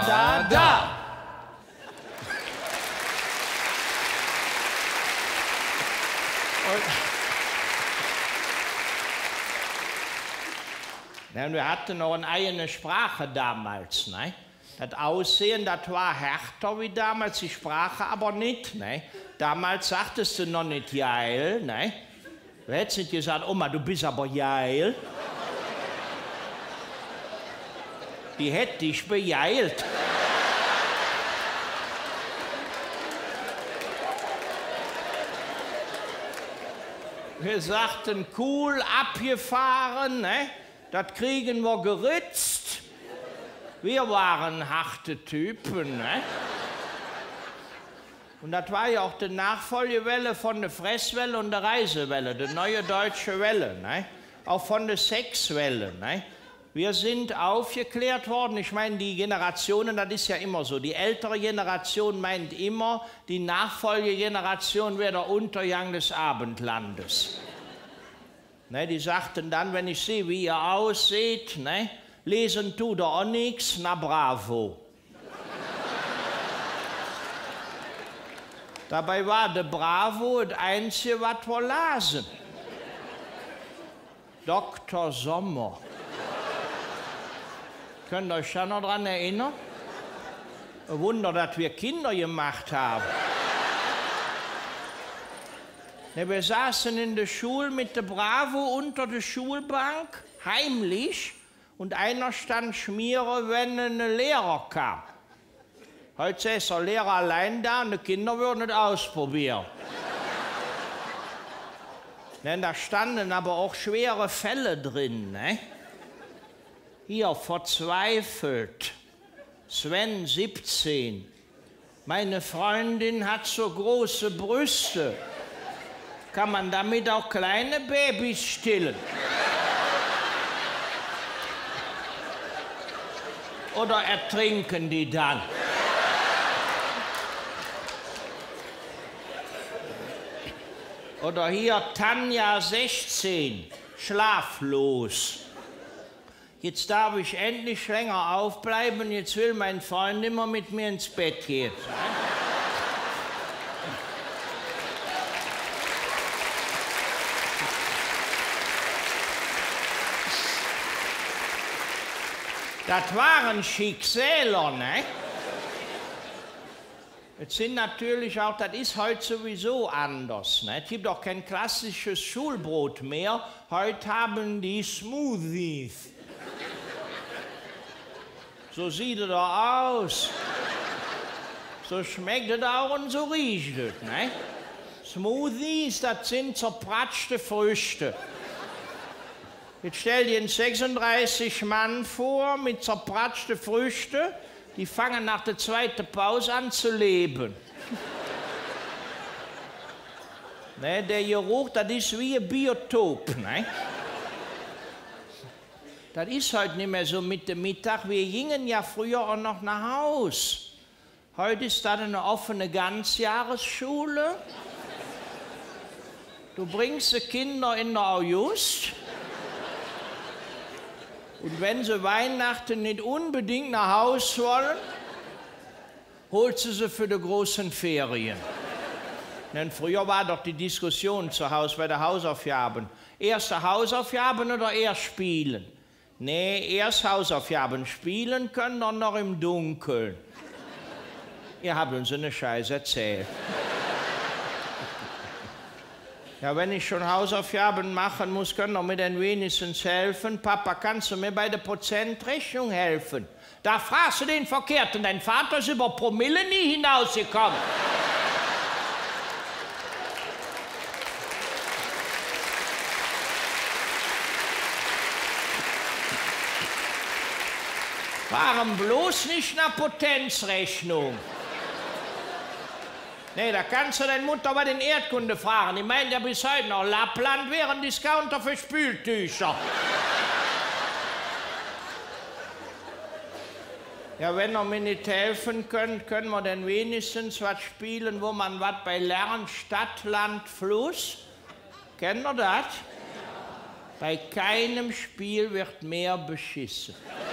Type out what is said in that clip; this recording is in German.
da. Und wir hatten noch eine eigene Sprache damals, ne? Das Aussehen, das war härter wie damals, die Sprache aber nicht, ne? Damals sagtest du noch nicht geil, ne? Du hättest nicht gesagt, Oma, du bist aber geil. Die hätte dich bejeilt. Wir sagten, cool, abgefahren, ne? Das kriegen wir geritzt. Wir waren harte Typen, ne? Und das war ja auch die Nachfolgewelle von der Fresswelle und der Reisewelle, die neue deutsche Welle, ne? Auch von der Sexwelle, ne? Wir sind aufgeklärt worden, ich meine, die Generationen, das ist ja immer so, die ältere Generation meint immer, die Nachfolgegeneration wäre der Untergang des Abendlandes. Ne, die sagten dann, wenn ich sehe, wie ihr ausseht, ne, lesen tut ihr auch nichts, na bravo. Dabei war der Bravo das Einzige, was wir lasen. Dr. Sommer. Könnt ihr euch da noch dran erinnern? Ein Wunder, dass wir Kinder gemacht haben. Ne, wir saßen in der Schule mit der Bravo unter der Schulbank, heimlich, und einer stand schmieren, wenn ein Lehrer kam. Heute ist der Lehrer allein da und die Kinder würden es ausprobieren. Denn da standen aber auch schwere Fälle drin, ne? Hier, verzweifelt. Sven, 17. Meine Freundin hat so große Brüste. Kann man damit auch kleine Babys stillen? Oder ertrinken die dann? Oder hier Tanja, 16, schlaflos. Jetzt darf ich endlich länger aufbleiben, jetzt will mein Freund immer mit mir ins Bett gehen. Das waren Schicksäler, ne? Es sind natürlich auch, das ist heute sowieso anders, ne? Es gibt auch kein klassisches Schulbrot mehr. Heute haben die Smoothies. So sieht es doch aus. So schmeckt es auch und so riecht es, ne? Smoothies, das sind zerpratschte Früchte. Jetzt stell dir einen 36 Mann vor mit zerpratschten Früchten. Die fangen nach der zweiten Pause an zu leben. Ne, der Geruch, das ist wie ein Biotop. Ne? Das ist heute nicht mehr so mit dem Mittag. Wir gingen ja früher auch noch nach Haus. Heute ist das eine offene Ganzjahresschule. Du bringst die Kinder in der August. Und wenn sie Weihnachten nicht unbedingt nach Haus wollen, holst du sie für die großen Ferien. Denn früher war doch die Diskussion zu Hause bei der Hausaufgaben. Erst Hausaufgaben oder erst spielen? Nee, erst Hausaufgaben. Spielen können wir noch im Dunkeln. Ihr habt uns eine Scheiße erzählt. Ja, wenn ich schon Hausaufgaben machen muss, können wir mir denn wenigstens helfen. Papa, kannst du mir bei der Prozentrechnung helfen? Da fragst du den Verkehrten, dein Vater ist über Promille nie hinausgekommen. Waren bloß nicht nach Potenzrechnung. Nee, da kannst du deine Mutter bei den Erdkunde fragen. Die meint ja bis heute noch, Lappland wäre ein Discounter für Spültücher. Ja, wenn ihr mir nicht helfen könnt, können wir denn wenigstens was spielen, wo man was bei Lern, Stadt, Land, Fluss? Kennt ihr das? Bei keinem Spiel wird mehr beschissen.